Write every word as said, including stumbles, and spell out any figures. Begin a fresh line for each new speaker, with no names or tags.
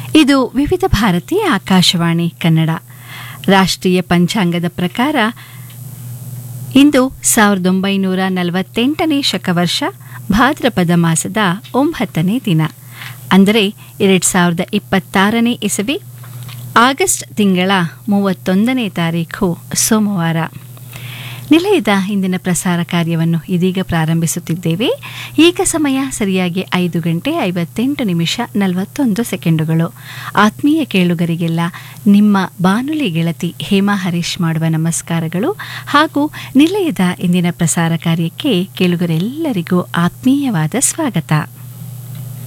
ಇದು ವಿವಿಧ ಭಾರತಿ ಆಕಾಶವಾಣಿ ಕನ್ನಡ. ರಾಷ್ಟ್ರೀಯ ಪಂಚಾಂಗದ ಪ್ರಕಾರ ಇಂದು ಸಾವಿರದ ಒಂಬೈನೂರ ನಲವತ್ತೆಂಟನೇ ಶಕವರ್ಷ ಭಾದ್ರಪದ ಮಾಸದ ಒಂಬತ್ತನೇ ದಿನ, ಅಂದರೆ ಎರಡು ಸಾವಿರದ ಇಪ್ಪತ್ತಾರನೇ ಇಸವಿ ಆಗಸ್ಟ್ ತಿಂಗಳ ಮೂವತ್ತೊಂದನೇ ತಾರೀಖು ಸೋಮವಾರ. ನಿಲಯದ ಇಂದಿನ ಪ್ರಸಾರ ಕಾರ್ಯವನ್ನು ಇದೀಗ ಪ್ರಾರಂಭಿಸುತ್ತಿದ್ದೇವೆ. ಈಗ ಸಮಯ ಸರಿಯಾಗಿ ಐದು ಗಂಟೆ ಐವತ್ತೆಂಟು ನಿಮಿಷ ನಲವತ್ತೊಂದು ಸೆಕೆಂಡುಗಳು. ಆತ್ಮೀಯ ಕೇಳುಗರಿಗೆಲ್ಲ ನಿಮ್ಮ ಬಾನುಲಿ ಗೆಳತಿ ಹೇಮಾ ಹರೀಶ್ ಮಾಡುವ ನಮಸ್ಕಾರಗಳು ಹಾಗೂ ನಿಲಯದ ಇಂದಿನ ಪ್ರಸಾರ ಕಾರ್ಯಕ್ಕೆ ಕೇಳುಗರೆಲ್ಲರಿಗೂ ಆತ್ಮೀಯವಾದ ಸ್ವಾಗತ.